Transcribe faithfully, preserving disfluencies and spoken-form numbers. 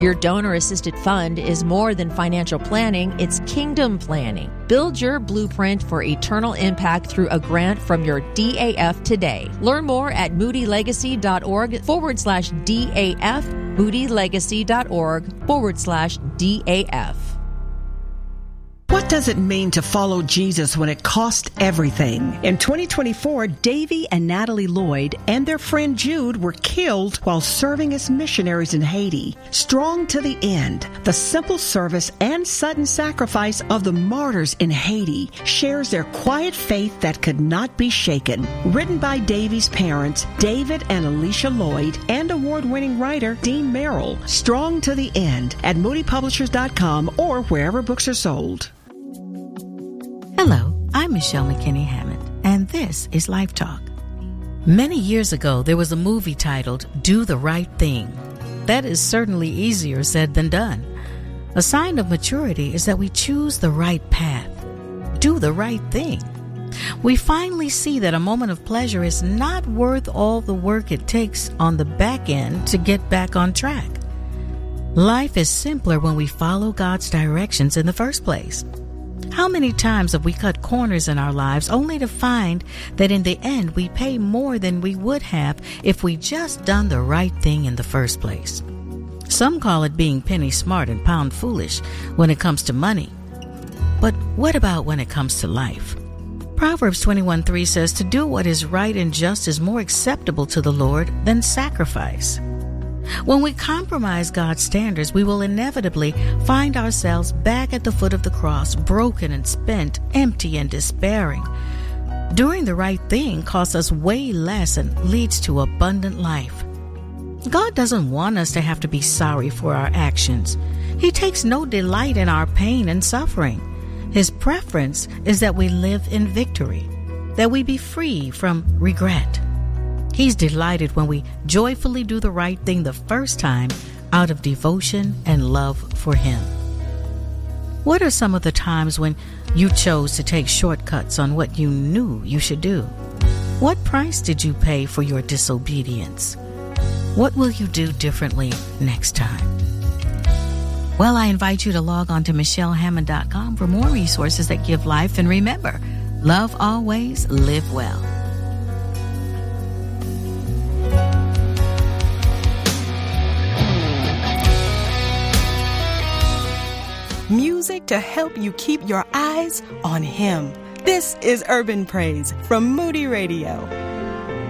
Your donor-assisted fund is more than financial planning, it's kingdom planning. Build your blueprint for eternal impact through a grant from your D A F today. Learn more at moodylegacy.org forward slash DAF, moodylegacy.org forward slash DAF. What does it mean to follow Jesus when it costs everything? In twenty twenty-four, Davy and Natalie Lloyd and their friend Jude were killed while serving as missionaries in Haiti. Strong to the end, the simple service and sudden sacrifice of the martyrs in Haiti shares their quiet faith that could not be shaken. Written by Davy's parents, David and Alicia Lloyd, and award-winning writer Dean Merrill. Strong to the end at moody publishers dot com or wherever books are sold. Hello, I'm Michelle McKinney Hammond, and this is Life Talk. Many years ago, there was a movie titled Do the Right Thing. That is certainly easier said than done. A sign of maturity is that we choose the right path, do the right thing. We finally see that a moment of pleasure is not worth all the work it takes on the back end to get back on track. Life is simpler when we follow God's directions in the first place. How many times have we cut corners in our lives only to find that in the end we pay more than we would have if we just done the right thing in the first place? Some call it being penny smart and pound foolish when it comes to money. But what about when it comes to life? Proverbs twenty-one three says to do what is right and just is more acceptable to the Lord than sacrifice. When we compromise God's standards, we will inevitably find ourselves back at the foot of the cross, broken and spent, empty and despairing. Doing the right thing costs us way less and leads to abundant life. God doesn't want us to have to be sorry for our actions. He takes no delight in our pain and suffering. His preference is that we live in victory, that we be free from regret. He's delighted when we joyfully do the right thing the first time out of devotion and love for Him. What are some of the times when you chose to take shortcuts on what you knew you should do? What price did you pay for your disobedience? What will you do differently next time? Well, I invite you to log on to michelle hammond dot com for more resources that give life. And remember, love always, live well. Music to help you keep your eyes on Him. This is Urban Praise from Moody Radio.